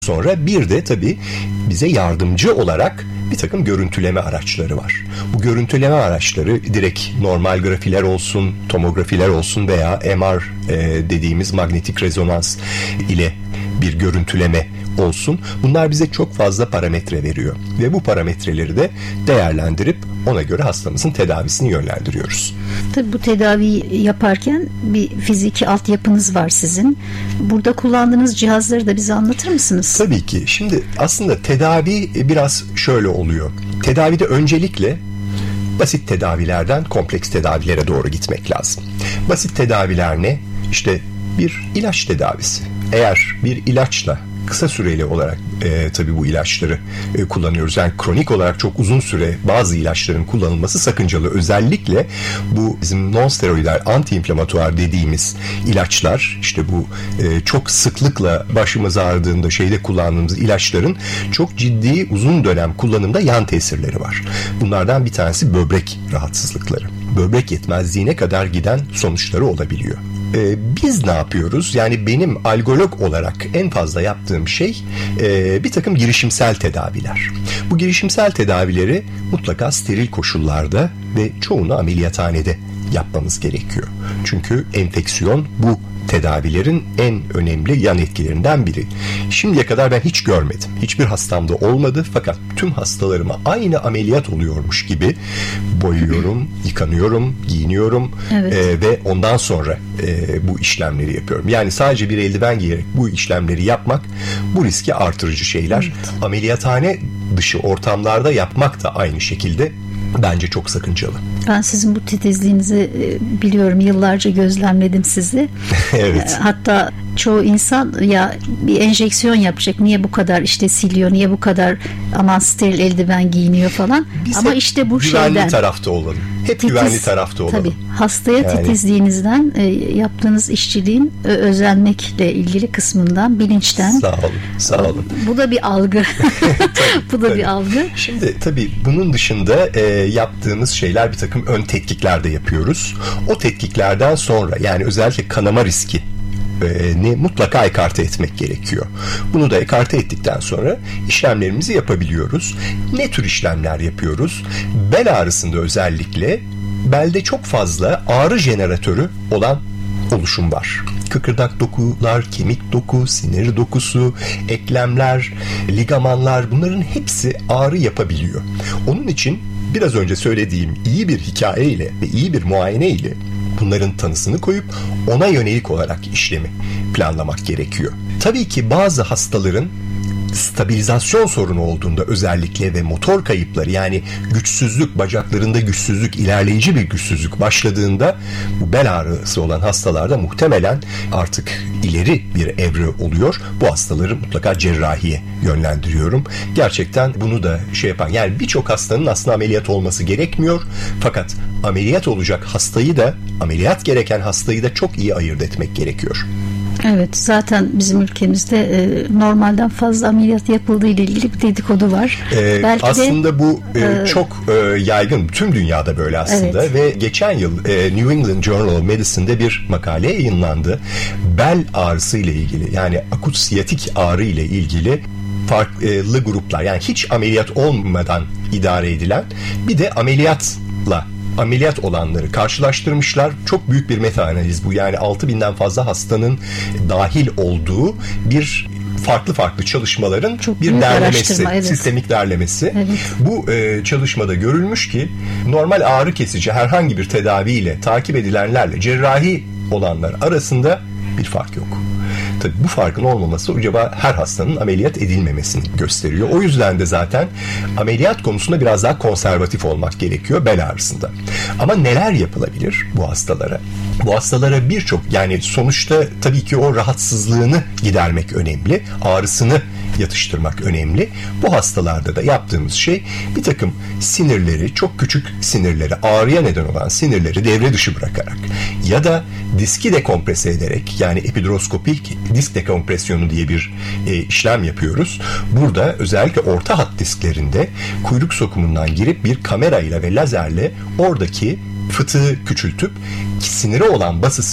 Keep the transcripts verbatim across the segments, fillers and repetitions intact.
Sonra bir de tabii bize yardımcı olarak bir takım görüntüleme araçları var. Bu görüntüleme araçları direkt normal grafiler olsun, tomografiler olsun veya M R e, dediğimiz manyetik rezonans ile bir görüntüleme olsun. Bunlar bize çok fazla parametre veriyor ve bu parametreleri de değerlendirip ona göre hastamızın tedavisini yönlendiriyoruz. Tabii bu tedaviyi yaparken bir fiziki altyapınız var sizin. Burada kullandığınız cihazları da bize anlatır mısınız? Tabii ki. Şimdi aslında tedavi biraz şöyle oluyor. Tedavide öncelikle basit tedavilerden kompleks tedavilere doğru gitmek lazım. Basit tedaviler ne? İşte bir ilaç tedavisi. Eğer bir ilaçla kısa süreli olarak e, tabii bu ilaçları e, kullanıyoruz. Yani kronik olarak çok uzun süre bazı ilaçların kullanılması sakıncalı. Özellikle bu bizim non-steroidal anti-inflamatuar dediğimiz ilaçlar, işte bu e, çok sıklıkla başımız ağrıdığında şeyde kullandığımız ilaçların çok ciddi uzun dönem kullanımda yan tesirleri var. Bunlardan bir tanesi böbrek rahatsızlıkları. Böbrek yetmezliğine kadar giden sonuçları olabiliyor. Ee, biz ne yapıyoruz? Yani benim algolog olarak en fazla yaptığım şey e, bir takım girişimsel tedaviler. Bu girişimsel tedavileri mutlaka steril koşullarda ve çoğunu ameliyathanede yapmamız gerekiyor. Çünkü enfeksiyon bu tedavilerin en önemli yan etkilerinden biri. Şimdiye kadar ben hiç görmedim. Hiçbir hastamda olmadı, fakat tüm hastalarıma aynı ameliyat oluyormuş gibi boyuyorum, yıkanıyorum, giyiniyorum evet. e, ve ondan sonra e, bu işlemleri yapıyorum. Yani sadece bir eldiven giyerek bu işlemleri yapmak bu riski artırıcı şeyler. Evet. Ameliyathane dışı ortamlarda yapmak da aynı şekilde bence çok sakıncalı. Ben sizin bu titizliğinizi biliyorum, yıllarca gözlemledim sizi. Evet. Hatta çoğu insan ya bir enjeksiyon yapacak, niye bu kadar işte siliyor, niye bu kadar aman steril eldiven giyiniyor falan. Biz ama işte bu güvenli şeyden. Güvenli tarafta olalım. Hep Titiz, güvenli tarafta olalım. Tabii. Hastaya yani. Titizliğinizden, e, yaptığınız işçiliğin e, özenmekle ilgili kısmından, bilinçten. Sağ olun. Sağ olun. Bu da bir algı. tabii, bu da tabii. bir algı. Şimdi tabii bunun dışında e, yaptığımız şeyler bir takım ön tetkikler de yapıyoruz. O tetkiklerden sonra, yani özellikle kanama riski ne mutlaka ekarte etmek gerekiyor. Bunu da ekarte ettikten sonra işlemlerimizi yapabiliyoruz. Ne tür işlemler yapıyoruz? Bel ağrısında özellikle belde çok fazla ağrı jeneratörü olan oluşum var. Kıkırdak dokular, kemik doku, sinir dokusu, eklemler, ligamanlar, bunların hepsi ağrı yapabiliyor. Onun için biraz önce söylediğim iyi bir hikayeyle ve iyi bir muayene ile bunların tanısını koyup ona yönelik olarak işlemi planlamak gerekiyor. Tabii ki bazı hastaların stabilizasyon sorunu olduğunda özellikle ve motor kayıpları, yani güçsüzlük, bacaklarında güçsüzlük, ilerleyici bir güçsüzlük başladığında bu bel ağrısı olan hastalarda muhtemelen artık ileri bir evre oluyor. Bu hastaları mutlaka cerrahiye yönlendiriyorum. Gerçekten bunu da şey yapan, yani birçok hastanın aslında ameliyat olması gerekmiyor. Fakat ameliyat olacak hastayı da, ameliyat gereken hastayı da çok iyi ayırt etmek gerekiyor. Evet, zaten bizim ülkemizde e, normalden fazla ameliyat yapıldığı ile ilgili bir dedikodu var. Ee, Belki aslında de, bu e, e, çok e, yaygın, tüm dünyada böyle aslında. Evet. Ve geçen yıl e, New England Journal of Medicine'de bir makale yayınlandı. Bel ağrısı ile ilgili, yani akut siyatik ağrı ile ilgili farklı gruplar, yani hiç ameliyat olmadan idare edilen, bir de ameliyatla ameliyat olanları karşılaştırmışlar. Çok büyük bir meta analiz bu. Yani altı binden fazla hastanın dahil olduğu bir farklı farklı çalışmaların çok bir derlemesi, evet. Sistemik derlemesi. Evet. Bu e, çalışmada görülmüş ki normal ağrı kesici herhangi bir tedaviyle takip edilenlerle cerrahi olanlar arasında bir fark yok. Tabii bu farkın olmaması acaba her hastanın ameliyat edilmemesini gösteriyor. O yüzden de zaten ameliyat konusunda biraz daha konservatif olmak gerekiyor bel ağrısında. Ama neler yapılabilir bu hastalara? Bu hastalara birçok, yani sonuçta tabii ki o rahatsızlığını gidermek önemli, ağrısını yatıştırmak önemli. Bu hastalarda da yaptığımız şey bir takım sinirleri, çok küçük sinirleri, ağrıya neden olan sinirleri devre dışı bırakarak ya da diski dekomprese ederek, yani epidroskopik disk dekompresyonu diye bir e, işlem yapıyoruz. Burada özellikle orta hat disklerinde kuyruk sokumundan girip bir kamerayla ve lazerle oradaki fıtığı küçültüp sinire olan basısını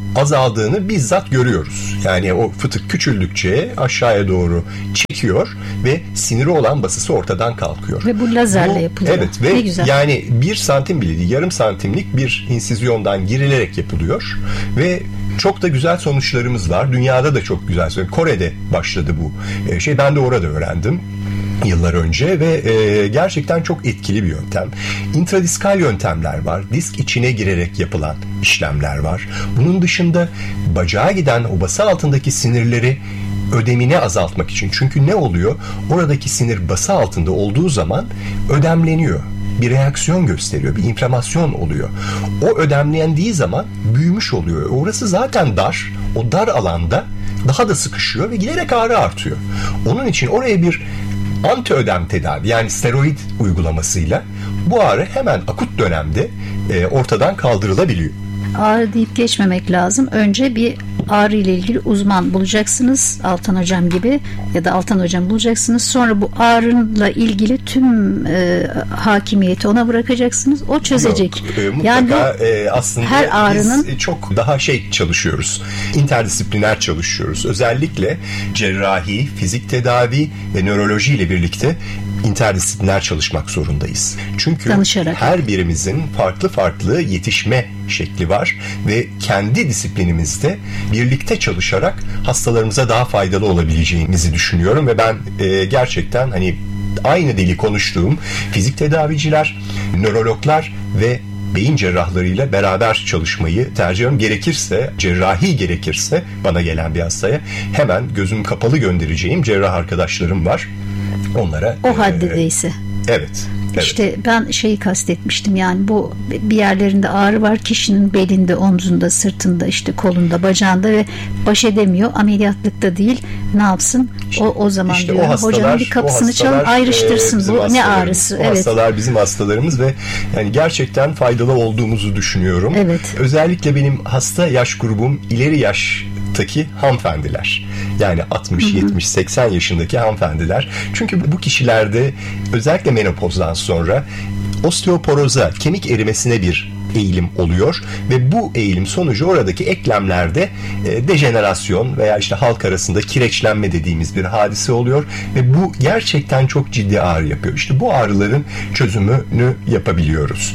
azaldığını bizzat görüyoruz. Yani o fıtık küçüldükçe aşağıya doğru çekiyor ve siniri olan basısı ortadan kalkıyor. Ve bu lazerle bu, yapılıyor. Evet ve yani bir santim bile değil, yarım santimlik bir insizyondan girilerek yapılıyor ve çok da güzel sonuçlarımız var. Dünyada da çok güzel sonuçlar. Kore'de başladı bu şey. Ben de orada öğrendim yıllar önce ve e, gerçekten çok etkili bir yöntem. İntradiskal yöntemler var. Disk içine girerek yapılan işlemler var. Bunun dışında bacağa giden o bası altındaki sinirleri ödemini azaltmak için. Çünkü ne oluyor? Oradaki sinir bası altında olduğu zaman ödemleniyor. Bir reaksiyon gösteriyor, bir inflamasyon oluyor. O ödemlendiği zaman büyümüş oluyor. Orası zaten dar. O dar alanda daha da sıkışıyor ve giderek ağrı artıyor. Onun için oraya bir anti ödem tedavi, yani steroid uygulamasıyla bu ağrı hemen akut dönemde e, ortadan kaldırılabiliyor. Ağrı deyip geçmemek lazım. Önce bir ağrı ile ilgili uzman bulacaksınız. Altan Hocam gibi ya da Altan Hocam bulacaksınız. Sonra bu ağrıyla ilgili tüm e, hakimiyeti ona bırakacaksınız. O çözecek. Yok, e, mutlaka yani bu, e, aslında her ağrının biz çok daha şey çalışıyoruz. İnterdisipliner çalışıyoruz. Özellikle cerrahi, fizik tedavi ve nöroloji ile birlikte interdisipliner çalışmak zorundayız. Çünkü danışarak, her birimizin farklı farklı yetişme şekli var ve kendi disiplinimizde birlikte çalışarak hastalarımıza daha faydalı olabileceğimizi düşünüyorum ve ben e, gerçekten hani aynı dili konuştuğum fizik tedaviciler, nörologlar ve beyin cerrahlarıyla beraber çalışmayı tercih ediyorum. Gerekirse, cerrahi gerekirse bana gelen bir hastaya hemen gözüm kapalı göndereceğim cerrah arkadaşlarım var. Onlara o haddedeyse. E, evet. Evet. İşte ben şeyi kastetmiştim, yani bu bir yerlerinde ağrı var kişinin, belinde, omzunda, sırtında, işte kolunda, bacağında ve baş edemiyor, ameliyatlıkta değil, ne yapsın? İşte, o o zaman işte diyorum o hastalar, hocanın bir kapısını çalın, ayrıştırsın, e, bu ne ağrısı. O evet. Hastalar bizim hastalarımız ve yani gerçekten faydalı olduğumuzu düşünüyorum. Evet. Özellikle benim hasta yaş grubum ileri yaştaki hanımefendiler. Yani altmış, yetmiş, seksen yaşındaki hanımefendiler. Çünkü bu kişilerde özellikle menopozdan sonra osteoporoza, kemik erimesine bir eğilim oluyor ve bu eğilim sonucu oradaki eklemlerde e, dejenerasyon veya işte halk arasında kireçlenme dediğimiz bir hadise oluyor ve bu gerçekten çok ciddi ağrı yapıyor. İşte bu ağrıların çözümünü yapabiliyoruz.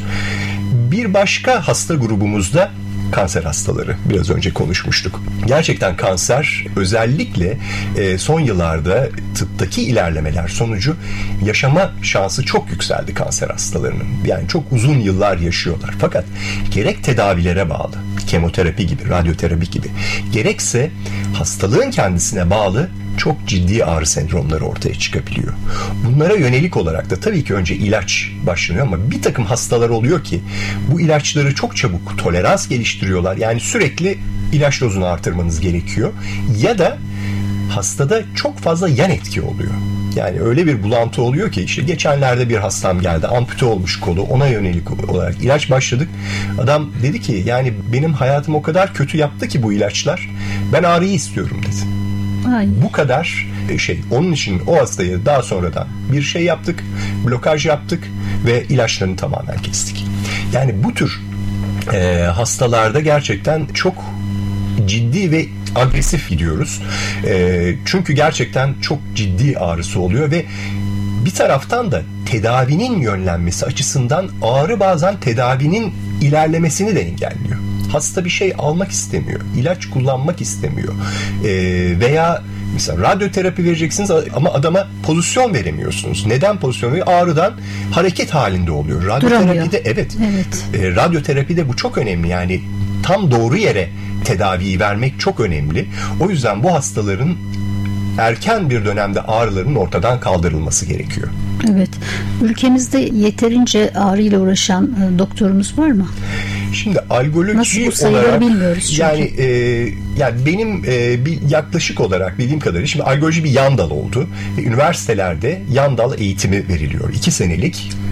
Bir başka hasta grubumuzda kanser hastaları. Biraz önce konuşmuştuk. Gerçekten kanser özellikle e, son yıllarda tıptaki ilerlemeler sonucu yaşama şansı çok yükseldi kanser hastalarının. Yani çok uzun yıllar yaşıyorlar. Fakat gerek tedavilere bağlı, kemoterapi gibi, radyoterapi gibi, gerekse hastalığın kendisine bağlı çok ciddi ağrı sendromları ortaya çıkabiliyor. Bunlara yönelik olarak da tabii ki önce ilaç başlanıyor ama bir takım hastalar oluyor ki bu ilaçları çok çabuk tolerans geliştiriyorlar. Yani sürekli ilaç dozunu artırmanız gerekiyor. Ya da hastada çok fazla yan etki oluyor. Yani öyle bir bulantı oluyor ki işte geçenlerde bir hastam geldi, ampute olmuş kolu, ona yönelik olarak ilaç başladık. Adam dedi ki yani benim hayatım o kadar kötü yaptı ki bu ilaçlar, ben ağrıyı istiyorum dedi. Ay. Bu kadar şey. Onun için o hastaya daha sonradan bir şey yaptık, blokaj yaptık ve ilaçlarını tamamen kestik. Yani bu tür e, hastalarda gerçekten çok ciddi ve agresif gidiyoruz. E, çünkü gerçekten çok ciddi ağrısı oluyor ve bir taraftan da tedavinin yönlenmesi açısından ağrı bazen tedavinin ilerlemesini de engelliyor. Hasta bir şey almak istemiyor, ilaç kullanmak istemiyor ee, veya mesela radyoterapi vereceksiniz ama adama pozisyon veremiyorsunuz. Neden pozisyon veriyor? Ağrıdan hareket halinde oluyor. Radyoterapide evet, evet. E, radyoterapide bu çok önemli. Yani tam doğru yere tedaviyi vermek çok önemli. O yüzden bu hastaların erken bir dönemde ağrılarının ortadan kaldırılması gerekiyor. Evet. Ülkemizde yeterince ağrıyla uğraşan e, doktorumuz var mı? Şimdi algoloji nasıl bu sayıları olarak bilmiyoruz çünkü. Yani e, yani benim e, bir yaklaşık olarak bildiğim kadarıyla şimdi algoloji bir yan dal oldu. E, üniversitelerde yan dal eğitimi veriliyor. İki senelik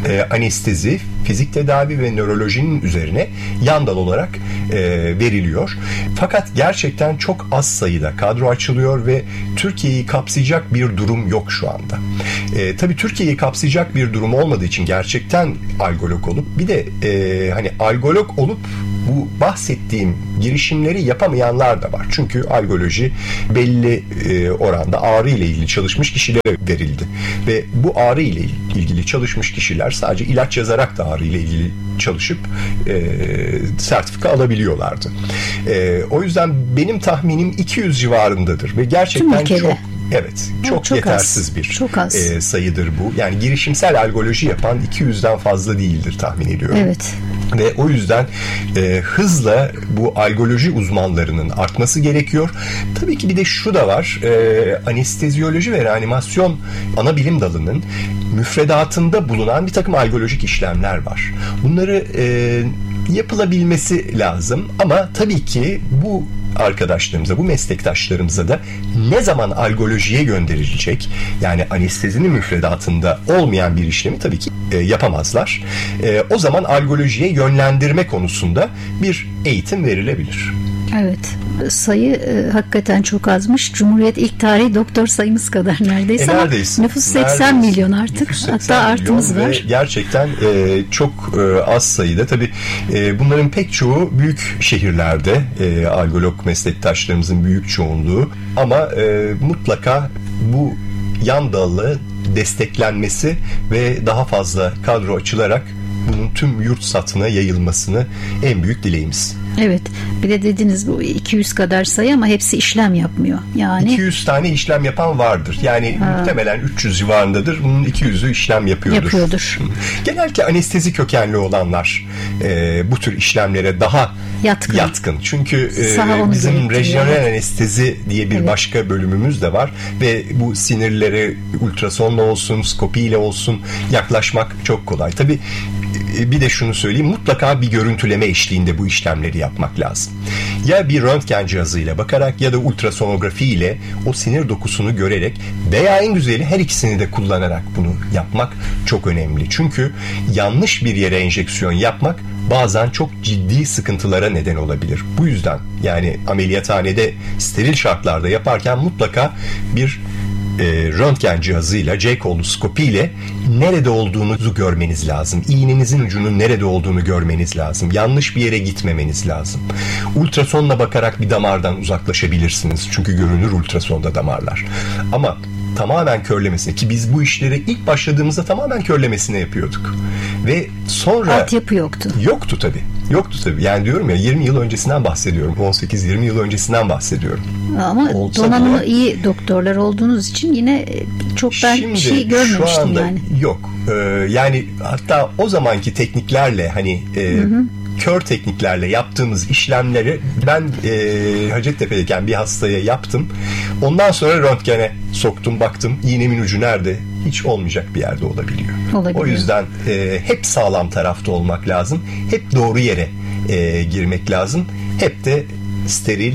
e, anestezi, fizik tedavi ve nörolojinin üzerine yan dal olarak e, veriliyor. Fakat gerçekten çok az sayıda kadro açılıyor ve Türkiye'yi kapsayacak bir durum yok şu anda. E, tabii Türkiye'yi kapsayacak bir durum olmadığı için gerçekten algolog olup bir de e, hani algolog olup bu bahsettiğim girişimleri yapamayanlar da var. Çünkü algoloji belli e, oranda ağrı ile ilgili çalışmış kişilere verildi. Ve bu ağrı ile ilgili çalışmış kişiler sadece ilaç yazarak da ağrı ile ilgili çalışıp e, sertifika alabiliyorlardı. E, o yüzden benim tahminim iki yüz civarındadır ve gerçekten çok evet çok, çok yetersiz az, bir çok az. E, sayıdır bu. Yani girişimsel algoloji yapan iki yüzden fazla değildir tahmin ediyorum. Evet. Ve o yüzden e, hızla bu algoloji uzmanlarının artması gerekiyor. Tabii ki bir de şu da var. E, anesteziyoloji ve reanimasyon ana bilim dalının müfredatında bulunan bir takım algolojik işlemler var. Bunları e, yapılabilmesi lazım ama tabii ki bu arkadaşlarımıza, bu meslektaşlarımıza da ne zaman algolojiye gönderilecek, yani anestezinin müfredatında olmayan bir işlemi tabii ki e, yapamazlar. E, o zaman algolojiye yönlendirme konusunda bir eğitim verilebilir. Evet. Sayı e, hakikaten çok azmış. Cumhuriyet ilk tarihi doktor sayımız kadar neredeyse. E, neredeyse. Nüfus seksen neredeyse. Milyon artık. Nüfus hatta artımız var. Gerçekten e, çok e, az sayıda. Tabii e, bunların pek çoğu büyük şehirlerde. E, algolog meslektaşlarımızın büyük çoğunluğu. Ama e, mutlaka bu yan dalı desteklenmesi ve daha fazla kadro açılarak bunun tüm yurt satına yayılmasını en büyük dileğimiz. Evet. Bir de dediniz bu iki yüz kadar sayı ama hepsi işlem yapmıyor. Yani iki yüz tane işlem yapan vardır. Yani ha. muhtemelen üç yüz civarındadır. Bunun iki yüzü işlem yapıyordur. Yapıyordur. Genellikle anestezi kökenli olanlar e, bu tür işlemlere daha yatkın. yatkın. Çünkü e, bizim rejyonel yani. Anestezi diye bir evet. başka bölümümüz de var ve bu sinirlere ultrasonla olsun, skopiyle olsun yaklaşmak çok kolay. Tabii bir de şunu söyleyeyim, mutlaka bir görüntüleme eşliğinde bu işlemleri yapmak lazım. Ya bir röntgen cihazıyla bakarak ya da ultrasonografi ile o sinir dokusunu görerek veya en güzeli her ikisini de kullanarak bunu yapmak çok önemli. Çünkü yanlış bir yere enjeksiyon yapmak bazen çok ciddi sıkıntılara neden olabilir. Bu yüzden yani ameliyathanede steril şartlarda yaparken mutlaka bir E, röntgen cihazıyla, J-koloskopi ile nerede olduğunuzu görmeniz lazım. İğnenizin ucunun nerede olduğunu görmeniz lazım. Yanlış bir yere gitmemeniz lazım. Ultrasonla bakarak bir damardan uzaklaşabilirsiniz. Çünkü görünür ultrasonda damarlar. Ama tamamen körlemesine, ki biz bu işleri ilk başladığımızda tamamen körlemesine yapıyorduk. Ve sonra... Altyapı yoktu. Yoktu tabii. Yoktu tabii. Yani diyorum ya, yirmi yıl öncesinden bahsediyorum. on sekiz yirmi yıl öncesinden bahsediyorum. Ama olsa donanımı bile, iyi doktorlar olduğunuz için yine çok ben şimdi, bir şey görmemiştim şu anda yani. Yok. Ee, yani hatta o zamanki tekniklerle hani e, hı hı. kör tekniklerle yaptığımız işlemleri ben e, Hacettepe'deyken bir hastaya yaptım. Ondan sonra röntgene soktum, baktım iğnemin ucu nerede? Hiç olmayacak bir yerde olabiliyor. olabiliyor. O yüzden e, hep sağlam tarafta olmak lazım. Hep doğru yere e, girmek lazım. Hep de steril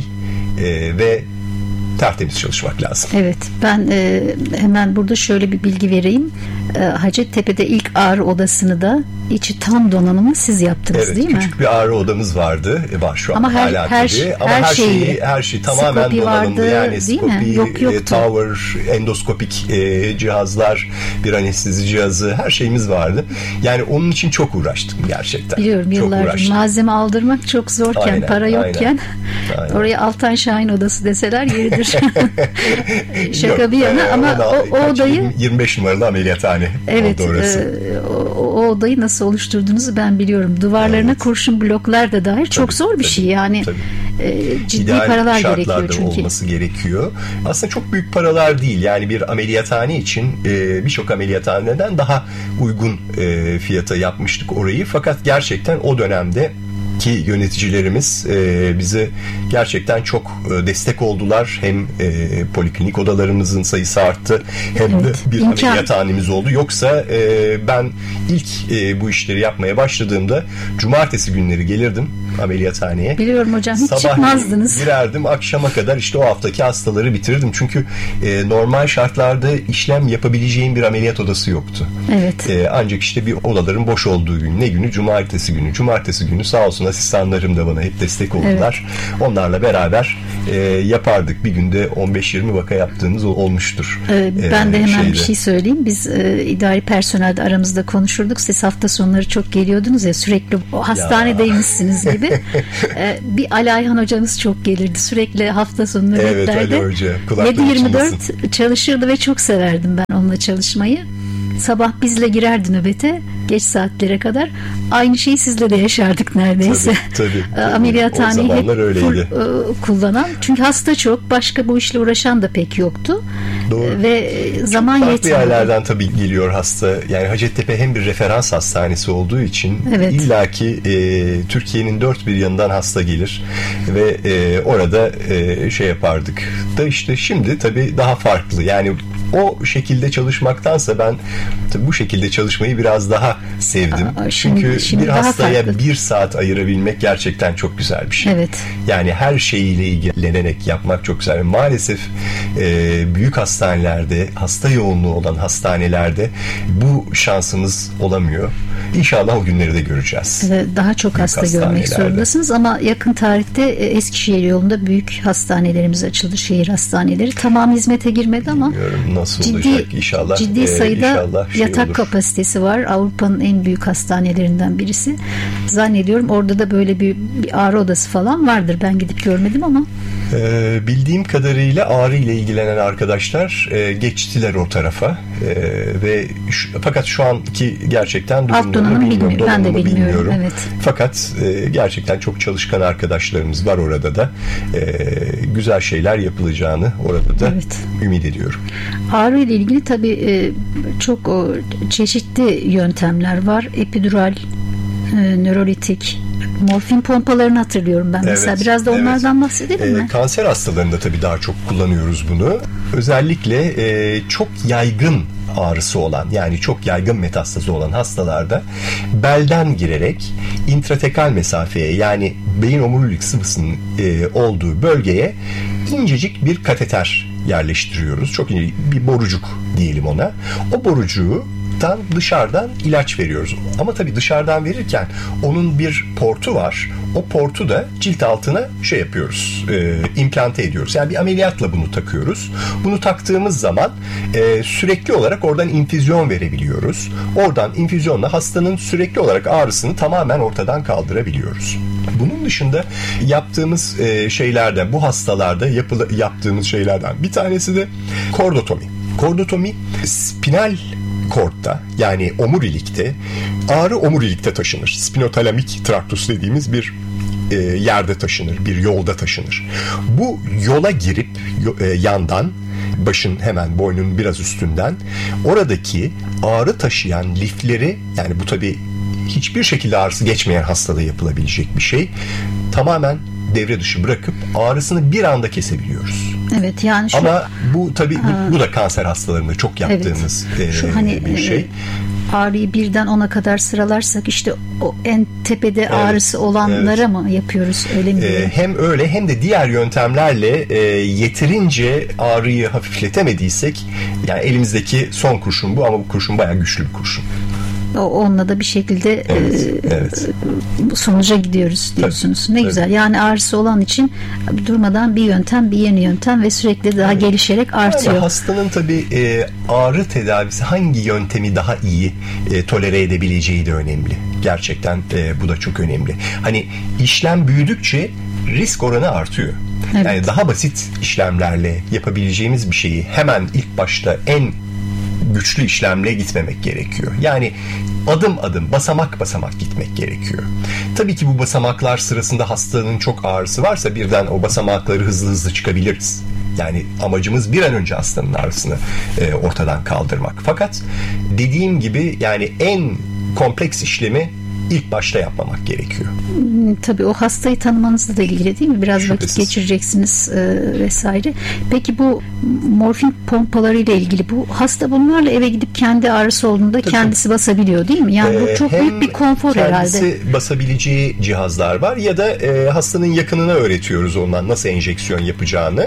e, ve tertemiz çalışmak lazım. Evet, ben e, hemen burada şöyle bir bilgi vereyim. E, Hacettepe'de ilk ağrı odasını da içi tam donanımı siz yaptınız, evet, değil mi? Evet, küçük bir ağrı odamız vardı. E, var şu an ama her, hala her, tabii. Ama her, her şeyi, şeyi her şey tamamen donanımlı. Vardı, yani skopi, Yok, e, tower, endoskopik e, cihazlar, bir anestezi cihazı, her şeyimiz vardı. Yani onun için çok uğraştım gerçekten. Biliyorum, yıllardır malzeme aldırmak çok zorken, aynen, para yokken aynen, aynen. Oraya Altan Şahin odası deseler yeridir. Şaka Yok, bir yana e, ama o, o odayı yirmi beş numaralı ameliyathane. Evet, e, o, o odayı nasıl oluşturduğunuzu ben biliyorum. Duvarlarına evet. kurşun bloklar da dahil. Tabii, çok zor bir tabii, şey yani. E, ciddi İdeal paralar gerekiyor çünkü. olması gerekiyor. Aslında çok büyük paralar değil. Yani bir ameliyathane için e, birçok ameliyathaneden daha uygun e, fiyata yapmıştık orayı. Fakat gerçekten o dönemde ki yöneticilerimiz e, bize gerçekten çok e, destek oldular. Hem e, poliklinik odalarımızın sayısı arttı, hem evet, de bir imkan. ameliyathanemiz oldu. Yoksa e, ben ilk e, bu işleri yapmaya başladığımda cumartesi günleri gelirdim. ameliyathaneye. Biliyorum hocam, hiç Sabah çıkmazdınız. girerdim, akşama kadar işte o haftaki hastaları bitirdim. Çünkü e, normal şartlarda işlem yapabileceğim bir ameliyat odası yoktu. Evet. E, ancak işte bir odaların boş olduğu gün. Ne günü? Cumartesi günü. Cumartesi günü sağ olsun asistanlarım da bana hep destek oldular. Evet. Onlarla beraber e, yapardık. Bir günde on beş yirmi vaka yaptığımız olmuştur. Ee, ben de hemen şeyde. bir şey söyleyeyim. Biz e, idari personelde aramızda konuşurduk. Siz hafta sonları çok geliyordunuz ya, sürekli o hastanedeymişsiniz gibi. ee, bir Ali Ayhan hocamız çok gelirdi. Sürekli hafta sonu nöbetlerde. Evet, Ali Hoca. yedi yirmi dört çalışırdı ve çok severdim ben onunla çalışmayı. Sabah bizle girerdi nöbete, geç saatlere kadar. Aynı şeyi sizle de yaşardık neredeyse. Tabii, tabii, tabii. Ameliyathaneyi hep full, e, kullanan. Çünkü hasta çok, başka bu işle uğraşan da pek yoktu. Doğru. Ve zaman farklı yetmiyor. yerlerden tabii geliyor hasta. Yani Hacettepe hem bir referans hastanesi olduğu için evet. illaki e, Türkiye'nin dört bir yanından hasta gelir ve e, orada e, şey yapardık. Da işte şimdi tabii daha farklı. Yani o şekilde çalışmaktansa ben tabii bu şekilde çalışmayı biraz daha sevdim. Aa, şimdi, Çünkü şimdi bir hastaya farklı. bir saat ayırabilmek gerçekten çok güzel bir şey. Evet. Yani her şeyiyle ilgilenerek yapmak çok güzel. Maalesef e, büyük hastanelerde, hasta yoğunluğu olan hastanelerde bu şansımız olamıyor. İnşallah o günleri de göreceğiz. Daha çok büyük hasta görmek zorundasınız ama yakın tarihte Eskişehir yolunda büyük hastanelerimiz açıldı. Şehir hastaneleri. Tamam hizmete girmedi ama bilmiyorum nasıl ciddi, olacak inşallah. Ciddi e, sayıda inşallah şey yatak olur. kapasitesi var. Avrupa'nın en büyük hastanelerinden birisi. Zannediyorum orada da böyle bir, bir ağrı odası falan vardır. Ben gidip görmedim ama. Ee, bildiğim kadarıyla ağrı ile ilgilenen arkadaşlar e, geçtiler o tarafa e, ve şu, fakat şu anki gerçekten durumlarını bilmiyorum. Ben de bilmiyorum. bilmiyorum. Evet. Fakat e, gerçekten çok çalışkan arkadaşlarımız var orada da. E, güzel şeyler yapılacağını orada da evet. ümit ediyorum. Ağrı ile ilgili tabii e, çok o, çeşitli yöntemler var. Epidural, e, nörolitik, morfin pompalarını hatırlıyorum ben. Mesela evet, biraz da onlardan evet. bahsedelim mi? Ee, kanser hastalarında tabii daha çok kullanıyoruz bunu. Özellikle e, çok yaygın ağrısı olan, yani çok yaygın metastazı olan hastalarda belden girerek intratekal mesafeye, yani beyin omurilik sıvısının e, olduğu bölgeye incecik bir kateter yerleştiriyoruz. Çok ince bir borucuk diyelim ona. O borucuğu dışarıdan ilaç veriyoruz. Ama tabii dışarıdan verirken onun bir portu var. O portu da cilt altına şey yapıyoruz, e, implante ediyoruz. Yani bir ameliyatla bunu takıyoruz. Bunu taktığımız zaman e, sürekli olarak oradan infüzyon verebiliyoruz. Oradan infüzyonla hastanın sürekli olarak ağrısını tamamen ortadan kaldırabiliyoruz. Bunun dışında yaptığımız e, şeylerden, bu hastalarda yapılı, yaptığımız şeylerden bir tanesi de kordotomi. Kordotomi spinal kortta, yani omurilikte, ağrı omurilikte taşınır. Spinotalamik traktus dediğimiz bir e, yerde taşınır, bir yolda taşınır. Bu yola girip e, yandan, başın hemen boynunun biraz üstünden oradaki ağrı taşıyan lifleri, yani bu tabii hiçbir şekilde ağrısı geçmeyen hastada yapılabilecek bir şey, tamamen devre dışı bırakıp ağrısını bir anda kesebiliyoruz. Evet, yani şu, ama bu tabii bu, bu da kanser hastalarında çok yaptığımız evet, şu e, hani, bir şey. Ağrıyı birden ona kadar sıralarsak işte o en tepede evet, ağrısı olanlara evet. mı yapıyoruz, öyle mi? Ee, hem öyle hem de diğer yöntemlerle e, yeterince ağrıyı hafifletemediysek, yani elimizdeki son kurşun bu, ama bu kurşun bayağı güçlü bir kurşun. Onunla da bir şekilde evet, e, evet. sonuca gidiyoruz diyorsunuz. Tabii, ne tabii. Güzel. Yani ağrısı olan için durmadan bir yöntem, bir yeni yöntem ve sürekli daha evet. gelişerek artıyor. Yani hastanın tabii e, ağrı tedavisi hangi yöntemi daha iyi e, tolere edebileceği de önemli. Gerçekten e, bu da çok önemli. Hani işlem büyüdükçe risk oranı artıyor. Evet. Yani daha basit işlemlerle yapabileceğimiz bir şeyi hemen ilk başta en güçlü işlemle gitmemek gerekiyor. Yani adım adım, basamak basamak gitmek gerekiyor. Tabii ki bu basamaklar sırasında hastanın çok ağrısı varsa birden o basamakları hızlı hızlı çıkabiliriz. Yani amacımız bir an önce hastanın ağrısını e, ortadan kaldırmak. Fakat dediğim gibi yani en kompleks işlemi ilk başta yapmamak gerekiyor. Tabii o hastayı tanımanızla da ilgili değil mi? Biraz Şüphesiz. Vakit geçireceksiniz e, vesaire. Peki bu morfin pompaları ile ilgili, bu hasta bunlarla eve gidip kendi ağrısı olduğunda Tabii. kendisi basabiliyor değil mi? Yani bu çok ee, büyük bir konfor kendisi herhalde. Kendisi basabileceği cihazlar var ya da e, hastanın yakınına öğretiyoruz ondan nasıl enjeksiyon yapacağını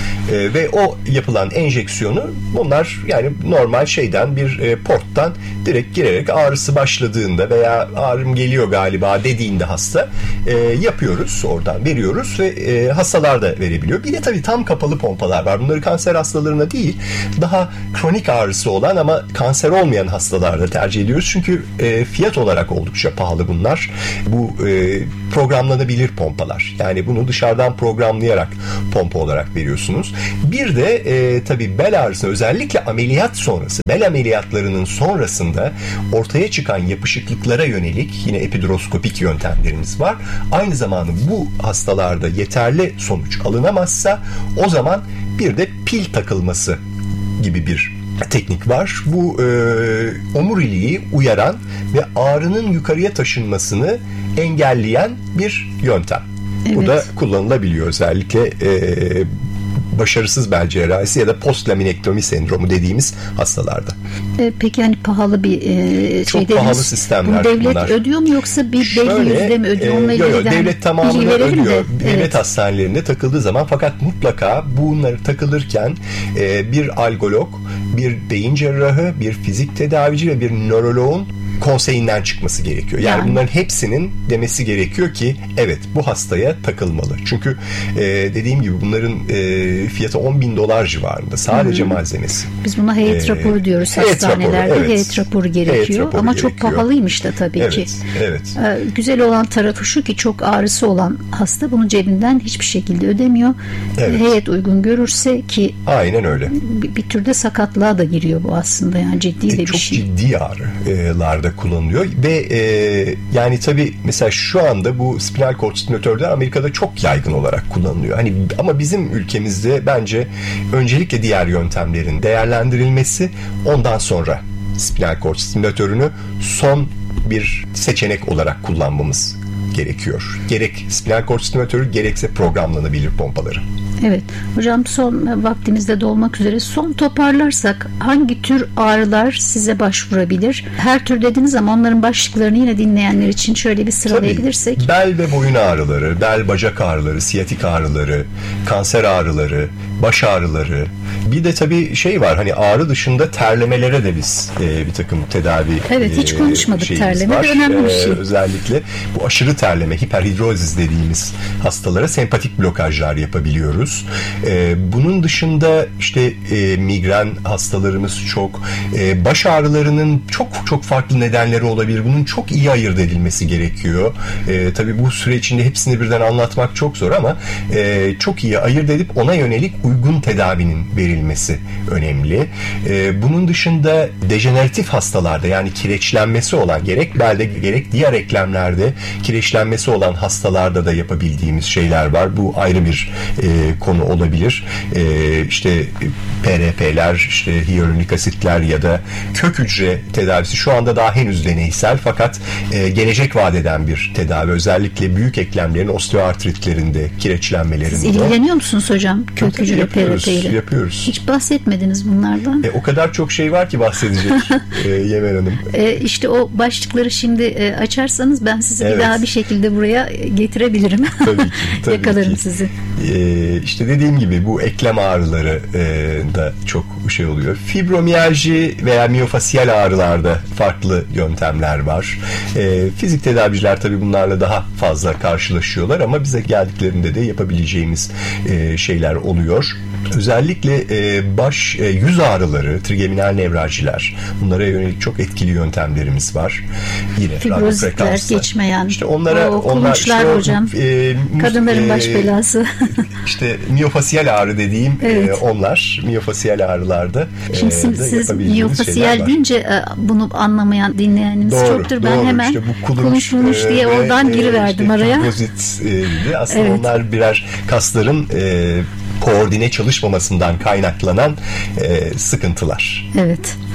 e, ve o yapılan enjeksiyonu bunlar yani normal şeyden bir e, porttan direkt girerek ağrısı başladığında veya ağrım geliyor galiba dediğinde hasta e, yapıyoruz, oradan veriyoruz ve e, hastalar da verebiliyor. Bir de tabii tam kapalı pompalar var. Bunları kanser hastalarına değil, daha kronik ağrısı olan ama kanser olmayan hastalarda tercih ediyoruz. Çünkü e, fiyat olarak oldukça pahalı bunlar. Bu e, programlanabilir pompalar. Yani bunu dışarıdan programlayarak pompa olarak veriyorsunuz. Bir de e, tabii bel ağrısı, özellikle ameliyat sonrası, bel ameliyatlarının sonrasında ortaya çıkan yapışıklıklara yönelik yine epidroskopik yöntemlerimiz var. Aynı zamanda bu hastalarda yeterli sonuç alınamazsa o zaman bir de pil takılması gibi bir teknik var. Bu e, omuriliği uyaran ve ağrının yukarıya taşınmasını engelleyen bir yöntem. Evet. Bu da kullanılabiliyor özellikle e, başarısız bel cerrahisi ya da postlaminektomi sendromu dediğimiz hastalarda. E, peki hani pahalı bir e, çok şey pahalı dediniz, sistemler devlet bunlar. ödüyor mu yoksa bir Şöyle, belli yüzde mi ödüyor? Onunla e, yo, yo, devlet tamamını ödüyor. De. Devlet evet. hastanelerinde takıldığı zaman, fakat mutlaka bunları takılırken e, bir algolog, bir beyin cerrahı, bir fizik tedavici ve bir nöroloğun konseyinden çıkması gerekiyor. Yani, yani bunların hepsinin demesi gerekiyor ki evet bu hastaya takılmalı. Çünkü e, dediğim gibi bunların e, fiyatı on bin dolar civarında. Sadece hmm. malzemesi. Biz buna heyet e, raporu diyoruz heyet hastanelerde. Raporu, evet. Heyet raporu gerekiyor. Heyet raporu ama gerekiyor. Çok pahalıymış da tabii evet, ki. Evet. Ee, güzel olan tarafı şu ki çok ağrısı olan hasta bunu cebinden hiçbir şekilde ödemiyor. Evet. Heyet uygun görürse ki aynen öyle. Bir, bir türde sakatlığa da giriyor bu aslında. Yani ciddi de e, bir çok şey. Çok ciddi ağrılarda kullanılıyor ve e, yani tabii mesela şu anda bu spinal kord stimülatörler Amerika'da çok yaygın olarak kullanılıyor. Hani ama bizim ülkemizde bence öncelikle diğer yöntemlerin değerlendirilmesi, ondan sonra spinal kord stimülatörünü son bir seçenek olarak kullanmamız gerekiyor. Gerek spinal kord stimülatörü gerekse programlanabilir pompaları. Evet. Hocam son vaktimizde dolmak üzere. Son toparlarsak hangi tür ağrılar size başvurabilir? Her tür dediniz ama onların başlıklarını yine dinleyenler için şöyle bir sıralayabilirsek. Tabii, bel ve boyun ağrıları, bel bacak ağrıları, siyatik ağrıları, kanser ağrıları, baş ağrıları. Bir de tabii şey var, hani ağrı dışında terlemelere de biz e, bir takım tedavi Evet hiç konuşmadık e, terleme var. de önemli bir şey. E, özellikle bu aşırı terleme, hiperhidrozis dediğimiz hastalara sempatik blokajlar yapabiliyoruz. E, bunun dışında işte e, migren hastalarımız çok. E, baş ağrılarının çok çok farklı nedenleri olabilir. Bunun çok iyi ayırt edilmesi gerekiyor. E, tabii bu süre içinde hepsini birden anlatmak çok zor ama e, çok iyi ayırt edip ona yönelik uygun tedavinin verilmesi önemli. E, bunun dışında dejeneratif hastalarda, yani kireçlenmesi olan, gerek belde gerek diğer eklemlerde kireçlenmesi olan hastalarda da yapabildiğimiz şeyler var. Bu ayrı bir e, konu olabilir. E, işte P R P'ler, işte hyaluronik asitler ya da kök hücre tedavisi şu anda daha henüz deneysel, fakat e, gelecek vaat eden bir tedavi. Özellikle büyük eklemlerin osteoartritlerinde, kireçlenmelerinde. Siz ilgileniyor musunuz hocam kök hücre P R P ile? Yapıyoruz. Hiç bahsetmediniz bunlardan. E, o kadar çok şey var ki bahsedecek e, Yemen Hanım. E, işte o başlıkları şimdi e, açarsanız ben sizi evet. bir daha bir şekilde buraya getirebilirim. Tabii ki. Tabii Yakalarım ki. sizi. E, işte dediğim gibi bu eklem ağrıları e, da çok şey oluyor. Fibromiyalji veya miyofasiyal ağrılarda farklı yöntemler var. E, fizik tedaviciler tabii bunlarla daha fazla karşılaşıyorlar ama bize geldiklerinde de yapabileceğimiz e, şeyler oluyor. Özellikle e, baş, e, yüz ağrıları, trigeminal nevraljiler, bunlara yönelik çok etkili yöntemlerimiz var. Yine fibrozitler, geçmeyen, işte onlara, o onlar işte hocam, o, e, kadınların e, baş belası. İşte miyofasiyal ağrı dediğim evet. e, onlar, miyofasiyal ağrılarda. Şimdi e, siz miyofasiyal deyince e, bunu anlamayan dinleyenimiz doğru, çoktur. Ben doğru. hemen işte bu kulunç, kulunç kulunç diye e, oradan e, giriverdim işte araya. Fibrozit e, gibi. Aslında evet. onlar birer kasların e, koordine çalışmamasından kaynaklanan e, sıkıntılar. Evet.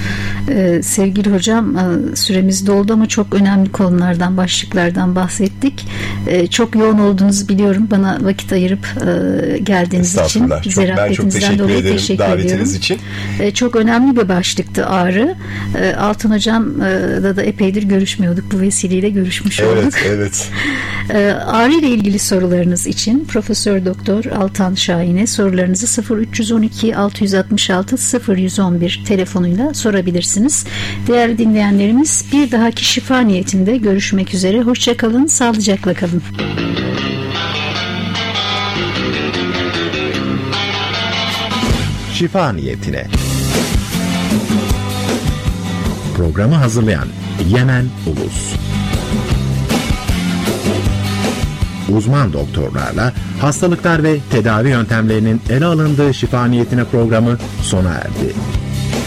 Ee, sevgili hocam, süremiz doldu ama çok önemli konulardan, başlıklardan bahsettik. Ee, çok yoğun olduğunuzu biliyorum. Bana vakit ayırıp e, geldiğiniz için. Çok, ben çok teşekkür dolayı ederim teşekkür davetiniz ediyorum. için. Ee, çok önemli bir başlıktı ağrı. Ee, Altan hocamla da, da epeydir görüşmüyorduk. Bu vesileyle görüşmüş evet, olduk. Evet, evet. Ağrı ile ilgili sorularınız için Profesör Doktor Altan Şahin'e sorularınızı sıfır üç on iki altı altı altı sıfır yüz on bir telefonuyla sorabilirsiniz. Değerli dinleyenlerimiz, bir dahaki şifa niyetinde görüşmek üzere. Hoşça kalın, sağlıcakla kalın. Şifa niyetine. Programı hazırlayan Yemen Ulus. Uzman doktorlarla hastalıklar ve tedavi yöntemlerinin ele alındığı şifa niyetine programı sona erdi.